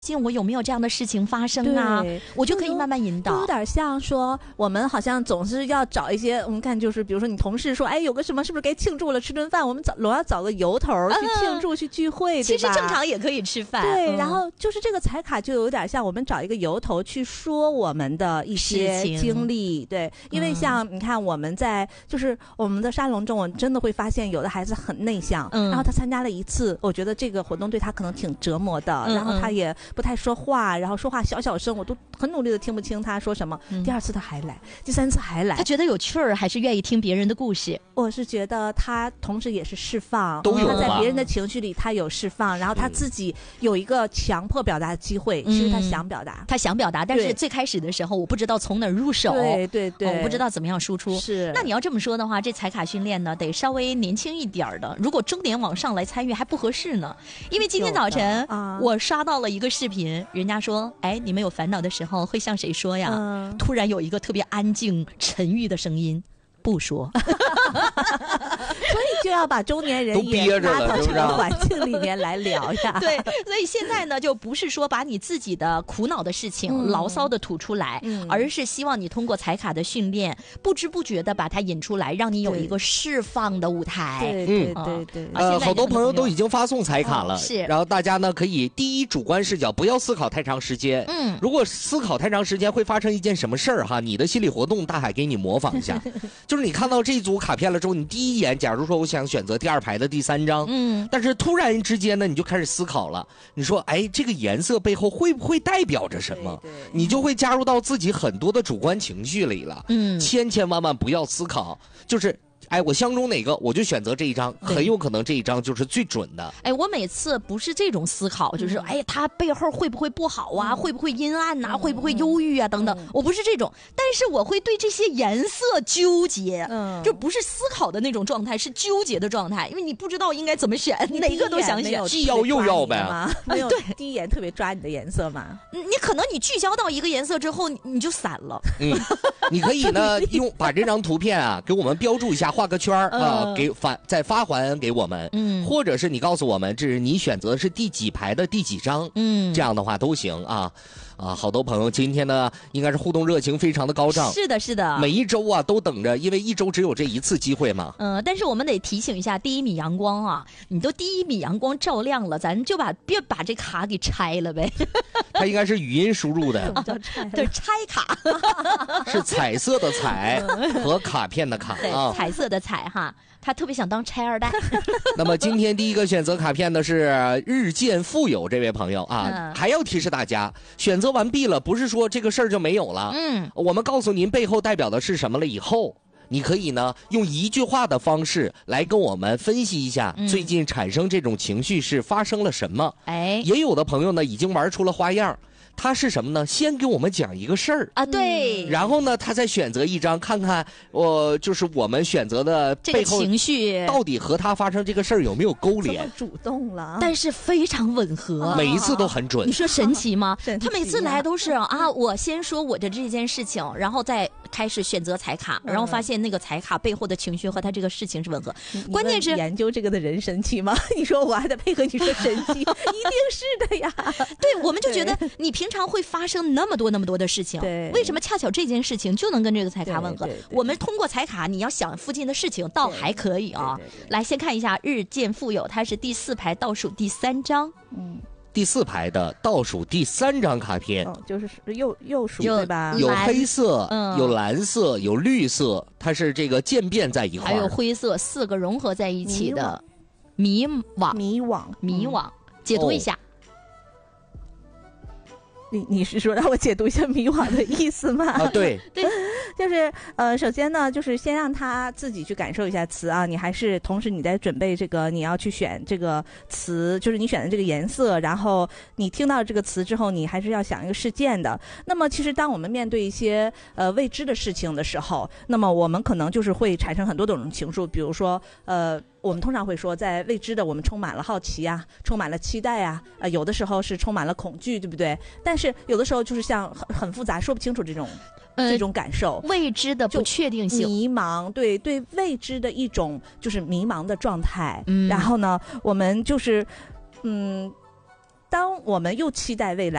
我有没有这样的事情发生啊？我就可以慢慢引导。 有点像说，我们好像总是要找一些，我们看就是，比如说你同事说，哎，有个什么，是不是该庆祝了？吃顿饭，我们总要找个由头去庆祝、去聚会， 其实正常也可以吃饭。 对，然后就是这个彩卡就有点像我们找一个由头去说我们的一些经历。对，因为像你看我们在就是我们的沙龙中，我真的会发现有的孩子很内向，然后他参加了一次，我觉得这个活动对他可能挺折磨的，然后他也不太说话，然后说话小声，我都很努力的听不清他说什么。第二次他还来，第三次还来。 他觉得有趣儿，还是愿意听别人的故事？ 我是觉得他同时也是释放， 都有他在别人的情绪里他有释放，然后他自己有一个强迫表达的机会，是他想表达， 他想表达，但是最开始的时候我不知道从哪儿入手， 对， 我不知道怎么样输出。 是， 那你要这么说的话，这彩卡训练呢，得稍微年轻一点的，如果中年往上来参与还不合适呢。因为今天早晨我刷到了一个视频，人家说，哎，你们有烦恼的时候会向谁说呀？突然有一个特别安静沉郁的声音，不说。 所以就要把中年人也拉到这个环境里面来聊呀。 对，所以现在呢，就不是说把你自己的苦恼的事情牢骚的吐出来，而是希望你通过彩卡的训练，不知不觉的把它引出来，让你有一个释放的舞台。 对。 好多朋友都已经发送彩卡了， 是。 然后大家呢可以第一主观视角，不要思考太长时间。如果思考太长时间会发生一件什么事儿哈？你的心理活动，大海给你模仿一下，就是你看到这组卡片了之后，你第一眼，假如说我想选择第二排的第3张，但是突然之间呢，你就开始思考了，你说，哎，这个颜色背后会不会代表着什么？你就会加入到自己很多的主观情绪里了。千万不要思考，就是哎，我相中哪个我就选择这一张，很有可能这一张就是最准的。 哎，我每次不是这种思考，就是哎，它背后会不会不好啊？会不会阴暗呐？会不会忧郁啊？等等，我不是这种，但是我会对这些颜色纠结，就不是思考的那种状态，是纠结的状态，因为你不知道应该怎么选，哪个都想选， 既要又要呗。 对，第一眼特别抓你的颜色嘛。 你可能你聚焦到一个颜色之后，你就散了。 你可以呢把这张图片啊给我们标注一下。画个圈再发还给我们，或者是你告诉我们这是你选择的是第几排的第几张，这样的话都行啊。好多朋友今天呢应该是互动热情非常的高涨。 是的， 每一周啊都等着，因为一周只有这一次机会嘛。 但是我们得提醒一下第1米阳光啊，你都第1米阳光照亮了，咱就别把这卡给拆了呗。 它应该是语音输入的， 对，拆卡是彩色的彩和卡片的卡啊， 彩色的彩哈。他特别想当拆2代。 那么今天第一个选择卡片的是日渐富有这位朋友啊，还要提示大家，选择完毕了，不是说这个事儿就没有了。我们告诉您背后代表的是什么了以后，你可以呢用一句话的方式来跟我们分析一下最近产生这种情绪是发生了什么。也有的朋友呢已经玩出了花样。他是什么呢？先给我们讲一个事儿啊， 对， 然后呢，他再选择一张，看看就是我们选择的背后情绪到底和他发生这个事儿有没有勾连。 这么主动了， 但是非常吻合， 每一次都很准。 你说神奇吗？他每次来都是我先说我的这件事情，然后再开始选择彩卡，然后发现那个彩卡背后的情绪和他这个事情是吻合。关键是研究这个的人神奇吗？你说我还得配合你说神奇，一定是的呀。 对，我们就觉得你平常会发生那么多的事情，为什么恰巧这件事情就能跟这个彩卡吻合？我们通过彩卡，你要想附近的事情，倒还可以啊。来，先看一下日渐富有，它是第4排倒数第3张。 第4排的倒数第3张卡片， 就是右数对吧？ 有黑色，有蓝色，有绿色，它是这个渐变在一块， 还有灰色，4个融合在一起的迷惘，解读一下。 你是说让我解读一下迷惘的意思吗？ 对， 就是首先呢，就是先让他自己去感受一下词啊，你还是同时你在准备这个你要去选这个词，就是你选的这个颜色，然后你听到这个词之后，你还是要想一个事件的。那么其实当我们面对一些未知的事情的时候，那么我们可能就是会产生很多种情绪，比如说我们通常会说，在未知的我们充满了好奇啊，充满了期待啊，有的时候是充满了恐惧，对不对？但是有的时候就是像很复杂，说不清楚这种感受， 未知的不确定性， 迷茫，对未知的一种就是迷茫的状态。然后呢，我们就是当我们又期待未来。